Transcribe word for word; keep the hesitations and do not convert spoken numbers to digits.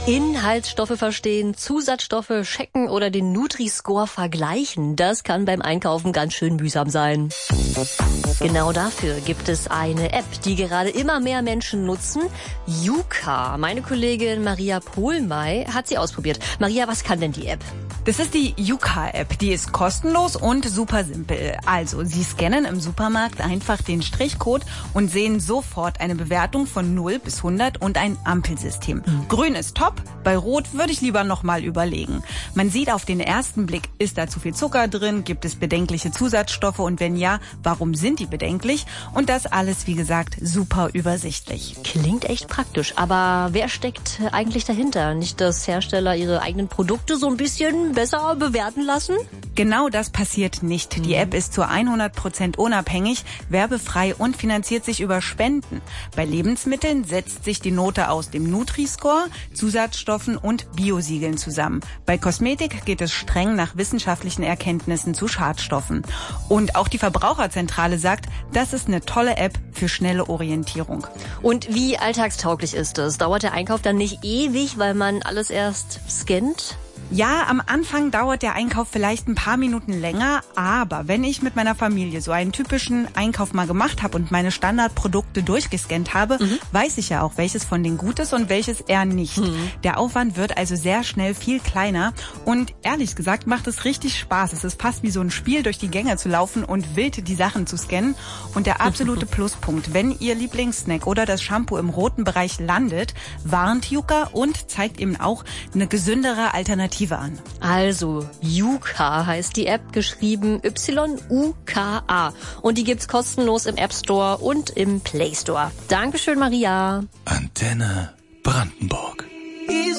Inhaltsstoffe verstehen, Zusatzstoffe checken oder den Nutri-Score vergleichen. Das kann beim Einkaufen ganz schön mühsam sein. Genau dafür gibt es eine App, die gerade immer mehr Menschen nutzen. Yuka. Meine Kollegin Maria Pohlmey hat sie ausprobiert. Maria, was kann denn die App? Das ist die Yuka-App. Die ist kostenlos und super simpel. Also, Sie scannen im Supermarkt einfach den Strichcode und sehen sofort eine Bewertung von null bis hundert und ein Ampelsystem. Mhm. Grün ist top, bei Rot würde ich lieber nochmal überlegen. Man sieht auf den ersten Blick, ist da zu viel Zucker drin, gibt es bedenkliche Zusatzstoffe und wenn ja, warum sind die bedenklich? Und das alles, wie gesagt, super übersichtlich. Klingt echt praktisch, aber wer steckt eigentlich dahinter? Nicht, dass Hersteller ihre eigenen Produkte so ein bisschen besser bewerten lassen? Genau das passiert nicht. Die App ist zu hundert Prozent unabhängig, werbefrei und finanziert sich über Spenden. Bei Lebensmitteln setzt sich die Note aus dem Nutri-Score, Zusatzstoffen und Biosiegeln zusammen. Bei Kosmetik geht es streng nach wissenschaftlichen Erkenntnissen zu Schadstoffen. Und auch die Verbraucherzentrale sagt, das ist eine tolle App für schnelle Orientierung. Und wie alltagstauglich ist es? Dauert der Einkauf dann nicht ewig, weil man alles erst scannt? Ja, am Anfang dauert der Einkauf vielleicht ein paar Minuten länger, aber wenn ich mit meiner Familie so einen typischen Einkauf mal gemacht habe und meine Standardprodukte durchgescannt habe, mhm. weiß ich ja auch, welches von denen gut ist und welches eher nicht. Mhm. Der Aufwand wird also sehr schnell viel kleiner und ehrlich gesagt macht es richtig Spaß. Es ist fast wie so ein Spiel, durch die Gänge zu laufen und wild die Sachen zu scannen. Und der absolute Pluspunkt, wenn Ihr Lieblingssnack oder das Shampoo im roten Bereich landet, warnt Yuka und zeigt eben auch eine gesündere Alternative an. Also, Yuka heißt die App, geschrieben Y U K A. Und die gibt's kostenlos im App Store und im Play Store. Dankeschön, Maria. Antenne Brandenburg.